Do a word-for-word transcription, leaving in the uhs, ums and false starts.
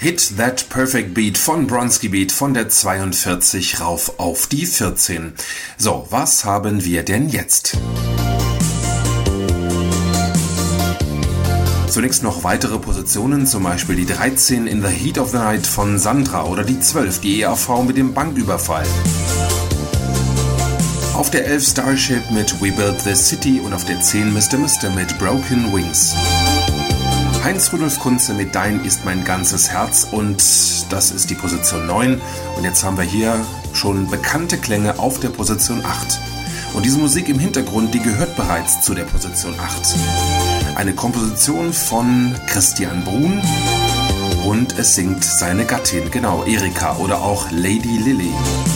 Hit That Perfect Beat von Bronski Beat von der zweiundvierzig rauf auf die vierzehn. So, was haben wir denn jetzt? Zunächst noch weitere Positionen, zum Beispiel die dreizehn in The Heat of the Night von Sandra oder die zwölf, die E A V mit dem Banküberfall. Auf der elf Starship mit We Built This City und auf der zehn Mister Mister mit Broken Wings. Heinz-Rudolf Kunze mit Dein ist mein ganzes Herz und das ist die Position neun. Und jetzt haben wir hier schon bekannte Klänge auf der Position acht. Und diese Musik im Hintergrund, die gehört bereits zu der Position acht. Eine Komposition von Christian Bruhn und es singt seine Gattin, genau, Erika oder auch Lady Lily.